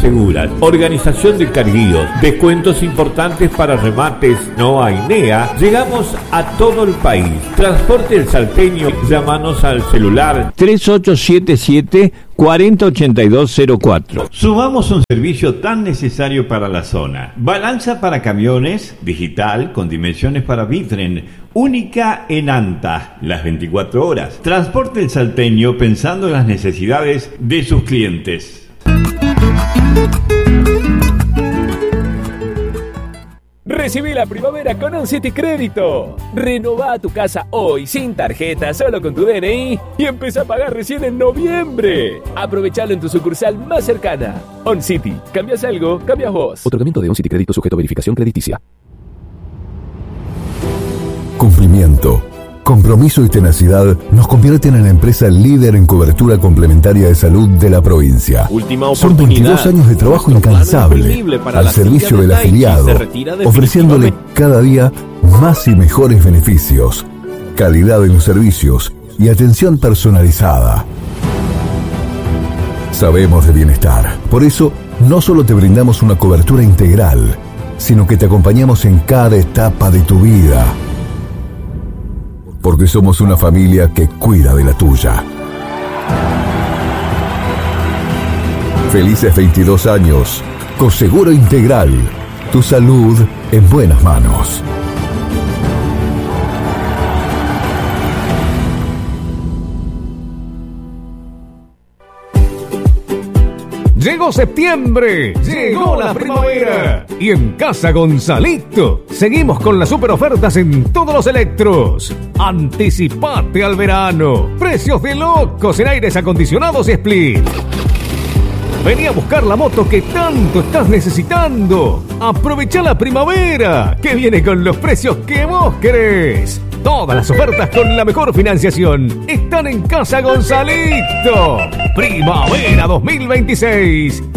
seguras, organización de carguíos, descuentos importantes para remates, no hay NEA. Llegamos a todo el país. Transporte El Salteño, llámanos al celular 3877-408204. Sumamos un servicio tan necesario para la zona. Balanza para camiones, digital, con dimensiones para Vitren, única en Anta, las 24 horas. Transporte El Salteño pensando en las necesidades de sus clientes. Recibí la primavera con OnCity Crédito. Renová tu casa hoy sin tarjeta, solo con tu DNI y empezá a pagar recién en noviembre. Aprovechalo en tu sucursal más cercana. OnCity, ¿cambias algo? Cambias vos. Otorgamiento de OnCity Crédito sujeto a verificación crediticia. Cumplimiento, compromiso y tenacidad nos convierten en la empresa líder en cobertura complementaria de salud de la provincia. Son 22 años de trabajo incansable al servicio del afiliado, ofreciéndole cada día más y mejores beneficios, calidad en los servicios y atención personalizada. Sabemos de bienestar, por eso no solo te brindamos una cobertura integral, sino que te acompañamos en cada etapa de tu vida. Porque somos una familia que cuida de la tuya. Felices 22 años. Coseguro Integral. Tu salud en buenas manos. Llegó septiembre, llegó la primavera y en Casa Gonzalito seguimos con las super ofertas en todos los electros. Anticipate al verano, precios de locos en aires acondicionados y split. Vení a buscar la moto que tanto estás necesitando. Aprovecha la primavera que viene con los precios que vos querés. Todas las ofertas con la mejor financiación están en Casa Gonzalito. Primavera 2026.